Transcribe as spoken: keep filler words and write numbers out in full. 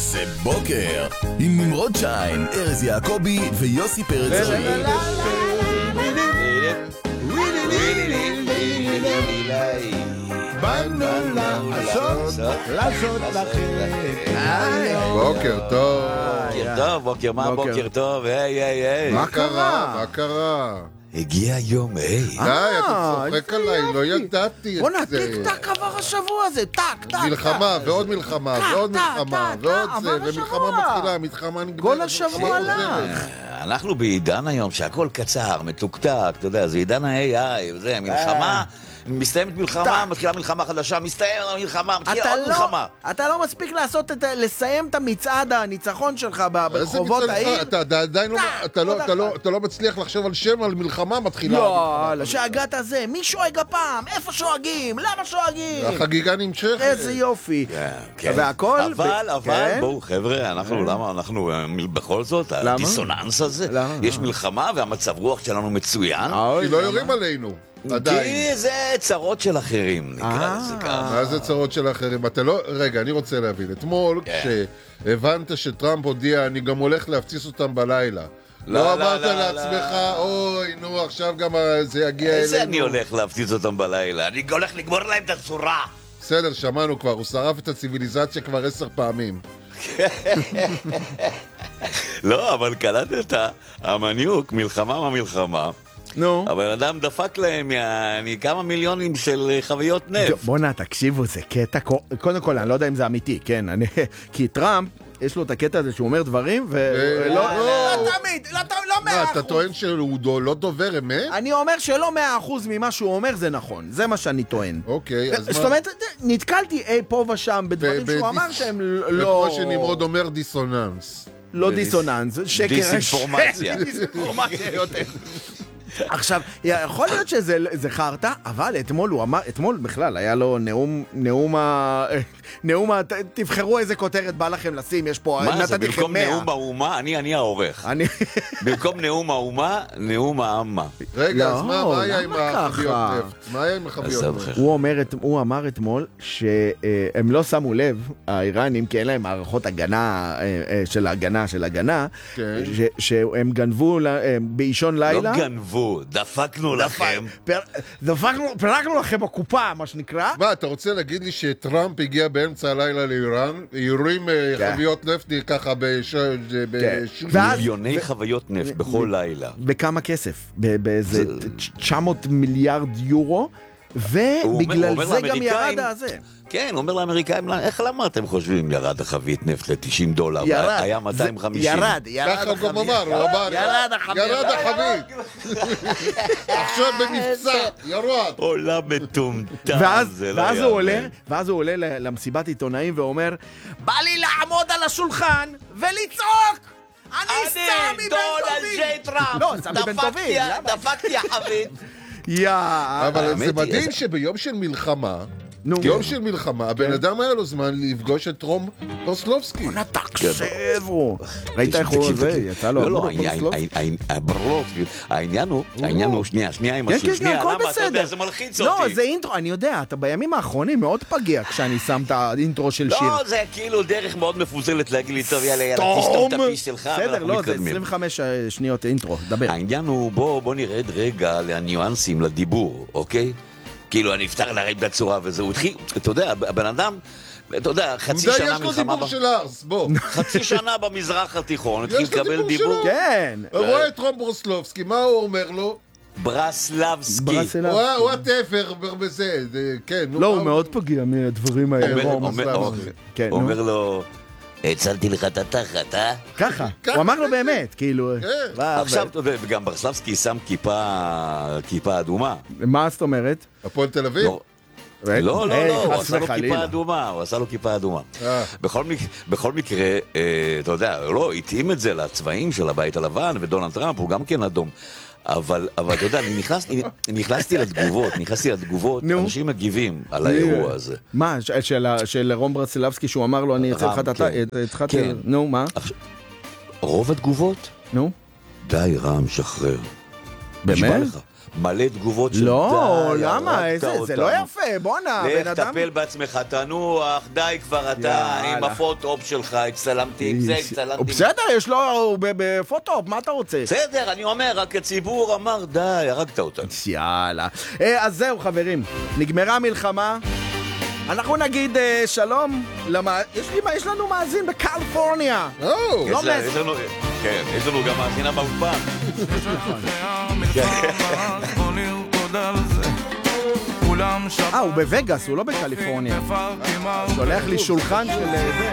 זה בוקר עם נמרוד שיין, ארז יעקבי ויוסי פרצורי. באנו לעשות, לעשות לכם. בוקר טוב. בוקר טוב, בוקר מה בוקר טוב, היי היי היי. מה קרה? מה קרה? הגיע יום, היי. די, אתה צוחק עליי, לא ידעתי בוא את זה. נעתיק טק עבר השבוע הזה, טק, טק. מלחמה, ועוד מלחמה, ועוד מלחמה, ועוד זה, ומלחמה מתחילה, מלחמה נגמרת. כל השבוע הלך. אנחנו בעידן היום שהכל קצר, מתוקתק, אתה יודע, זה עידן ה-איי איי, וזה, מלחמה, מסתיימת מלחמה, מתחילה מלחמה חדשה, מסתיימת המלחמה, מתחילה עוד מלחמה. אתה לא מספיק לעשות את, לסיים את המצעד הניצחון שלך ברחובות העיר. אתה עדיין לא, אתה לא מצליח לחשוב על שם, על מלחמה מתחילה. יאללה, שהגעת זה, מי שואג הפעם? איפה שואגים? למה שואגים? החגיגה נמשכת. איזה יופי. והכל... אבל, אבל, בואו חבר'ה, אנחנו, למה אנחנו, בכל זאת, הדיסוננס הזה, יש מלחמה והמצב רוח שלנו מצוין. כי לא יורים עלינו. כי זה צרות של אחרים, נקרא לזה ככה. מה זה צרות של אחרים? אתה לא... רגע, אני רוצה להבין. אתמול, כשהבנת שטראמפ הודיע, אני גם הולך להפציץ אותם בלילה. לא אמרת לעצמך, אוי, נו, עכשיו גם זה יגיע אלינו. איזה אני הולך להפציץ אותם בלילה? אני הולך לגמור להם את הצורה. בסדר, שמענו כבר, הוא שרף את הציביליזציה כבר עשר פעמים. לא, אבל קלטת, המניוק, מלחמה מה מלחמה. נו. אבל אדם דפק להם כמה מיליונים של חביות נפט. בוא'נה, תקשיבו, זה קטע, קודם כל, אני לא יודע אם זה אמיתי, כן, כי טראמפ, יש לו את הקטע הזה שהוא אומר דברים, ולא... לא תמיד, לא מאה אחוז. אתה טוען שהוא לא דובר אמת? אני אומר שלא מאה אחוז ממה שהוא אומר זה נכון, זה מה שאני טוען. אוקיי, אז מה? זאת אומרת, נתקלתי אי פה ושם בדברים שהוא אמר שהם לא... וכמו שנמרוד אומר דיסוננס. לא דיסוננס, שקר... דיסאינפורמציה. דיסאינפורמציה יותר. עכשיו, יכול להיות שזה חרטה, אבל אתמול הוא אמר, אתמול בכלל היה לו נאום, נאום ה... נאום ה... תבחרו איזה כותרת בא לכם לשים, יש פה... מה זה, במקום נאום האומה, אני אני העורך. במקום נאום האומה, נאום האמה. רגע, אז מה היה עם החביות נפט? מה היה עם החביות נפט? הוא אמר אתמול שהם לא שמו לב, האיראנים, כי אין להם מערכות הגנה של ההגנה של הגנה, שהם גנבו באישון לילה. לא גנבו. דפקנו לכם. דפקנו, פרקנו לכם בקופה, מה שנקרא. מה, אתה רוצה להגיד לי שטראמפ הגיע באמצע הלילה לאיראן, יורים חביות נפט ככה מיליוני חביות נפט בכל לילה. בכמה כסף? באיזה תשע מאות מיליארד יורו, ובגלל זה גם ירד הזה. כן, הוא אומר לאמריקאים, איך למה אתם חושבים ירד החבית נפט ל-תשעים דולר? ירד. היה מאתיים וחמישים. ירד, ירד החבית. ככה הוא גם אמר, הוא אמר. ירד החבית. ירד החבית. עכשיו במבצע, ירד. עולם מטומטם. ואז הוא עולה, ואז הוא עולה למסיבת עיתונאים ואומר, בא לי לעמוד על השולחן ולצעוק! אני סמי בן טובים! לא, סמי בן טובים. דפקתי החבית. אבל זה מדהים שביום של מלחמה, יום של מלחמה, הבן אדם היה לו זמן לפגוש את רום ברסלובסקי. בוא נתקשבו. ראית איך הוא זה? יצא לו לא, לא, ברסלובסקי. העניין הוא, העניין הוא, שנייה, שנייה עם השיר. שנייה, למה אתה יודע, זה מלחיץ אותי. לא, זה אינטרו, אני יודע, אתה בימים האחרונים מאוד פגיע כשאני שם את האינטרו של שיר. לא, זה כאילו דרך מאוד מפוזלת להגיד לי, טוב, יאללה, יאללה, תשתום את הפיס שלך. בסדר, לא, זה עשרים וחמש שניות אינטרו, דבר. העניין הוא, בוא נרד רגע לניואנסים, לדיבור, אוקיי? כאילו, אני אפתר להרים בצורה וזה, הוא התחיל, אתה יודע, הבן אדם, אתה יודע, חצי שנה יש לו דיבור של ארס, בוא. חצי שנה במזרח התיכון, התחיל לקבל דיבור. כן. הוא רואה את רום ברסלובסקי, מה הוא אומר לו? ברסלבסקי. הוא התפר בזה, כן. לא, הוא מאוד פגיע מהדברים האלה. אומר לו... הצלתי לך את התחת, אה? ככה, הוא אמר לו באמת, כאילו... עכשיו, וגם ברסלבסקי שם כיפה אדומה. מה זאת אומרת? הפועל תל אביב? לא, לא, לא, הוא עשה לו כיפה אדומה, הוא עשה לו כיפה אדומה. בכל מקרה, אתה יודע, לא, התאים את זה לצבעים של הבית הלבן, ודונלד טראמפ הוא גם כן אדום. אבל, אבל אתה יודע, אני נכנסתי לתגובות, נכנסתי לתגובות, אנשים מגיבים על האירוע הזה. מה, של רום ברסלבסקי שהוא אמר לו, אני אצל לך את נו, מה? רוב התגובות? נו? די רם, שחרר. באמת? מלא תגובות של לא, די, למה? הרגת איזה, זה אותנו. לא יפה, בואנה, בן לך אדם... תטפל בעצמך, תנוח, די כבר אתה, יאללה. עם הפוטו-אופ שלך, הצטלמתי עם זה, הצטלמתי... בסדר, יש לו ב- בפוטו, מה אתה רוצה? בסדר, אני אומר, רק הציבור אמר, די, הרגת אותנו. יאללה. אה, אז זהו, חברים, נגמרה המלחמה. אנחנו נגיד אה, שלום, למה... יש, לי, יש לנו מאזין בקליפורניה. או, יש לא לה- מס- יש לנו- כן, יש לנו גם מאזינה באולפן. אה, הוא בווגאס, הוא לא בקליפורניה. שולח לי שולחן של... אה, זה.